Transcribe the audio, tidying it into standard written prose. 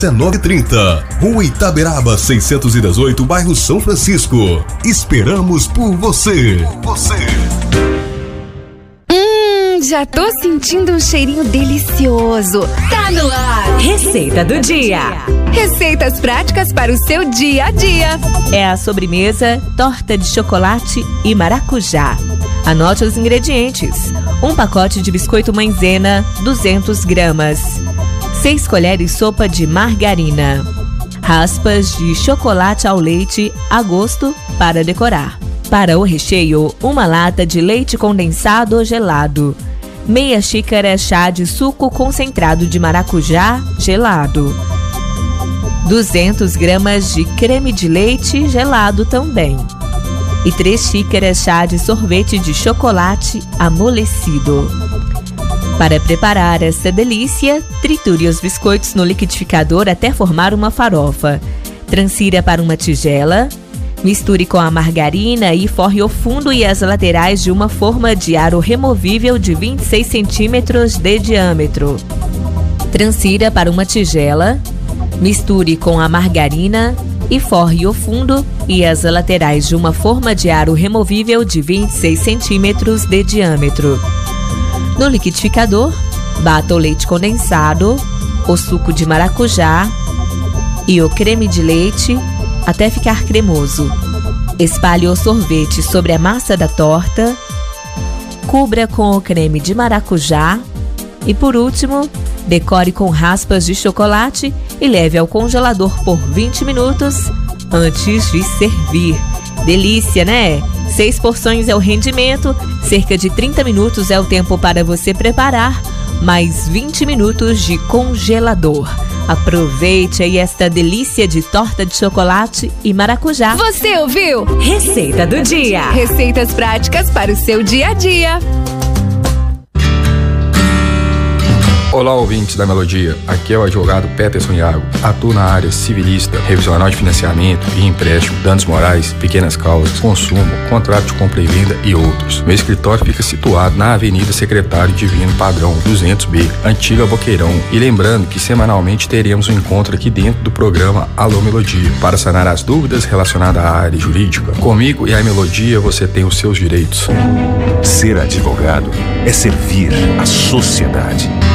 19h30, Rua Itaberaba 618, bairro São Francisco. Esperamos por você. Já tô sentindo um cheirinho delicioso. Tá no ar. Receita do dia. Receitas práticas para o seu dia a dia. É a sobremesa torta de chocolate e maracujá. Anote os ingredientes: um pacote de biscoito maizena, 200 gramas. 6 colheres sopa de margarina. Raspas de chocolate ao leite a gosto para decorar. Para o recheio, uma lata de leite condensado ou gelado. Meia xícara chá de suco concentrado de maracujá gelado. 200 gramas de creme de leite gelado também. E 3 xícaras chá de sorvete de chocolate amolecido. Para preparar essa delícia, triture os biscoitos no liquidificador até formar uma farofa. Transfira para uma tigela. Misture com a margarina e forre o fundo e as laterais de uma forma de aro removível de 26 centímetros de diâmetro. Transfira para uma tigela. Misture com a margarina e forre o fundo e as laterais de uma forma de aro removível de 26 centímetros de diâmetro. No liquidificador, bata o leite condensado, o suco de maracujá e o creme de leite até ficar cremoso. Espalhe o sorvete sobre a massa da torta, cubra com o creme de maracujá e, por último, decore com raspas de chocolate e leve ao congelador por 20 minutos antes de servir. Delícia, né? 6 porções é o rendimento, cerca de 30 minutos é o tempo para você preparar, mais 20 minutos de congelador. Aproveite aí esta delícia de torta de chocolate e maracujá. Você ouviu? Receita do dia. Receitas práticas para o seu dia a dia. Olá, ouvintes da Melodia, aqui é o advogado Peterson Iago. Atuo na área civilista, revisional de financiamento e empréstimo, danos morais, pequenas causas, consumo, contrato de compra e venda e outros. Meu escritório fica situado na Avenida Secretário Divino Padrão 200B, Antiga Boqueirão. E lembrando que semanalmente teremos um encontro aqui dentro do programa Alô Melodia, para sanar as dúvidas relacionadas à área jurídica. Comigo e a Melodia você tem os seus direitos. Ser advogado é servir a sociedade.